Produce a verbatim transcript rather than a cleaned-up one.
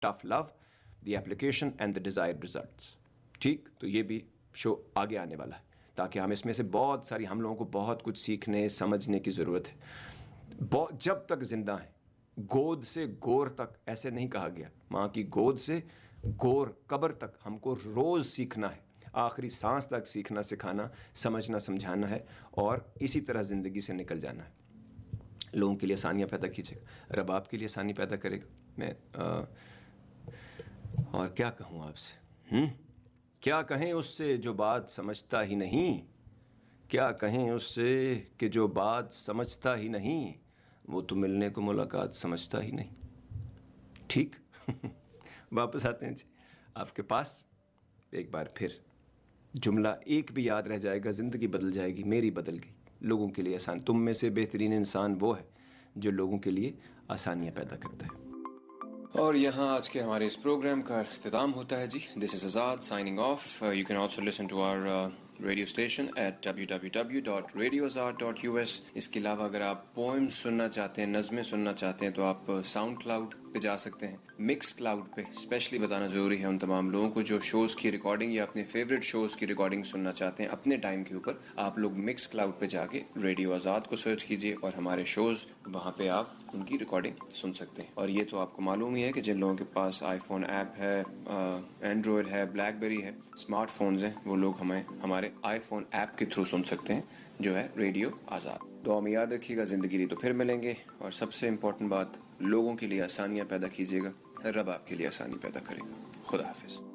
Tough love, the application and the desired results. ٹھیک, تو یہ بھی شو آگے آنے والا ہے تاکہ ہم اس میں سے بہت ساری, ہم لوگوں کو بہت کچھ سیکھنے سمجھنے کی ضرورت ہے. بہت جب تک زندہ ہیں, گود سے گور تک ایسے نہیں کہا گیا, ماں کی گود سے گور قبر تک ہم کو روز سیکھنا ہے, آخری سانس تک سیکھنا سکھانا سمجھنا سمجھانا ہے, اور اسی طرح زندگی سے نکل جانا ہے. لوگوں کے لیے آسانیاں پیدا کیجیے گا, رب آپ کے لیے آسانی پیدا کرے گا. میں آ, اور کیا کہوں آپ سے, ہم کیا کہیں اس سے جو بات سمجھتا ہی نہیں, کیا کہیں اس سے کہ جو بات سمجھتا ہی نہیں, وہ تو ملنے کو ملاقات سمجھتا ہی نہیں. ٹھیک, واپس آتے ہیں جی آپ کے پاس. ایک بار پھر جملہ ایک بھی یاد رہ جائے گا, زندگی بدل جائے گی, میری بدل گئی. لوگوں کے لیے آسان, تم میں سے بہترین انسان وہ ہے جو لوگوں کے لیے آسانیاں پیدا کرتا ہے. اور یہاں آج کے ہمارے اس پروگرام کا اختتام ہوتا ہے جی. دس از آزاد signing off. You can also listen to our radio station at W W W dot radio Azad dot U S. اس کے علاوہ اگر آپ پوئمز سننا چاہتے ہیں, نظمیں سننا چاہتے ہیں, تو آپ ساؤنڈ کلاؤڈ پہ جا سکتے ہیں. مکس کلاؤڈ پہ اسپیشلی بتانا ضروری ہے ان تمام لوگوں کو جو شوز کی ریکارڈنگ یا اپنے فیوریٹ شوز کی ریکارڈنگ سننا چاہتے ہیں اپنے ٹائم کے اوپر. آپ لوگ مکس کلاؤڈ پہ جا کے ریڈیو آزاد کو سرچ کیجیے اور ہمارے شوز وہاں پہ آپ ان کی ریکارڈنگ سن سکتے ہیں. اور یہ تو آپ کو معلوم ہی ہے کہ جن لوگوں کے پاس آئی فون ایپ ہے, اینڈرائڈ ہے, بلیک بیری ہے, اسمارٹ فونز ہیں, وہ لوگ ہمیں ہمارے آئی فون ایپ کے تھرو سن سکتے ہیں جو ہے ریڈیو آزاد. دعا میں یاد رکھیے گا, زندگی دی تو پھر ملیں گے. اور سب سے امپورٹنٹ بات, لوگوں کے لیے آسانیاں پیدا کیجیے گا, رب آپ کے لیے آسانی پیدا کرے گا. خدا حافظ.